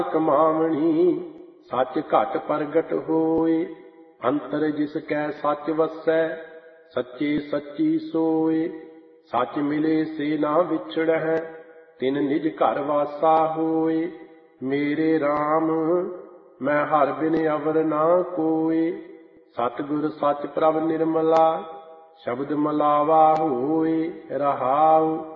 ਕਮਾਵਣੀ ਸੱਚ ਘਟ ਪ੍ਰਗਟ ਹੋਏ। ਅੰਤਰ ਜਿਸ ਕੈ ਸੱਚ ਵਸੈ ਸੱਚੇ ਸੱਚੀ ਸੋਏ। ਸੱਚ ਮਿਲੇ ਸੇ ਨਾ ਵਿਛੜਹਿ ਤਿਨ ਨਿਜ ਘਰ ਵਾਸਾ ਹੋਏ। ਮੇਰੇ RAM ਮੈਂ ਹਰ ਬਿਨ ਅਵਰ ਨਾ ਕੋਏ। ਸਤਿਗੁਰ ਸੱਚ ਪ੍ਰਭ ਨਿਰਮਲਾ ਸ਼ਬਦ ਮਲਾਵਾ ਹੋਏ। ਰਹਾਉ